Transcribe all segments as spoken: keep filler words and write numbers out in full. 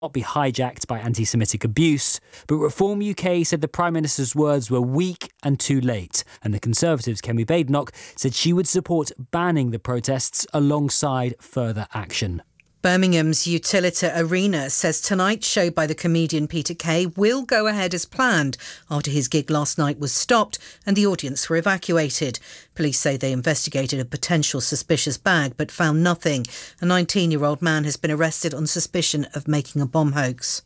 not be hijacked by anti-Semitic abuse, but Reform U K said the Prime Minister's words were weak and too late, and the Conservatives' Kemi Badenoch said she would support banning the protests alongside further action. Birmingham's Utilita Arena says tonight's show by the comedian Peter Kay will go ahead as planned after his gig last night was stopped and the audience were evacuated. Police say they investigated a potential suspicious bag but found nothing. A nineteen-year-old man has been arrested on suspicion of making a bomb hoax.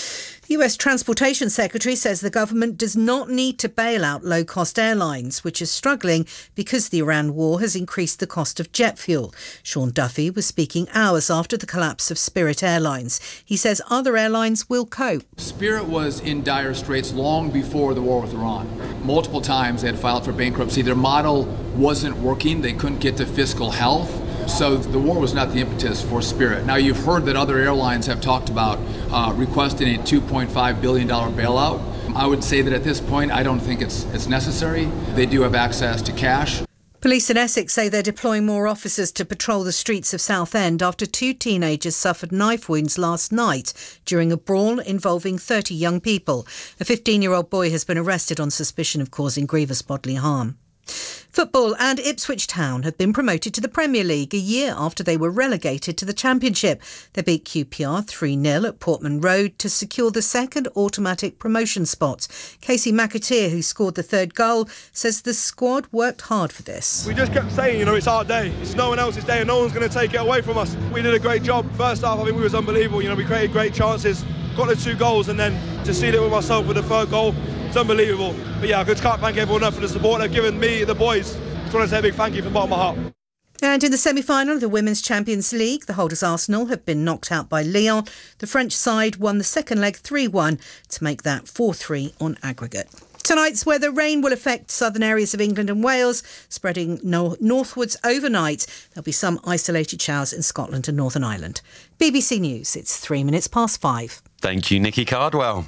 U S Transportation Secretary says the government does not need to bail out low-cost airlines, which is struggling because the Iran war has increased the cost of jet fuel. Sean Duffy was speaking hours after the collapse of Spirit Airlines. He says other airlines will cope. Spirit was in dire straits long before the war with Iran. Multiple times they had filed for bankruptcy. Their model wasn't working. They couldn't get to fiscal health. So the war was not the impetus for Spirit. Now, you've heard that other airlines have talked about uh, requesting a two point five billion dollars bailout. I would say that at this point, I don't think it's it's necessary. They do have access to cash. Police in Essex say they're deploying more officers to patrol the streets of Southend after two teenagers suffered knife wounds last night during a brawl involving thirty young people. A fifteen-year-old boy has been arrested on suspicion of causing grievous bodily harm. Football and Ipswich Town have been promoted to the Premier League a year after they were relegated to the Championship. They beat Q P R three nil at Portman Road to secure the second automatic promotion spot. Casey McAteer, who scored the third goal, says the squad worked hard for this. We just kept saying, you know, it's our day. It's no one else's day and no one's going to take it away from us. We did a great job. First half, I think we was unbelievable. You know, we created great chances, got the two goals, and then to see it with myself with the third goal, it's unbelievable. But yeah, I just can't thank everyone enough for the support they've given me, the boys. Just want to say a big thank you from the bottom of my heart. And in the semi-final of the Women's Champions League, the holders Arsenal have been knocked out by Lyon. The French side won the second leg three one to make that four three on aggregate. Tonight's weather: rain will affect southern areas of England and Wales, spreading no- northwards overnight. There'll be some isolated showers in Scotland and Northern Ireland. B B C News, it's three minutes past five. Thank you, Nikki Cardwell.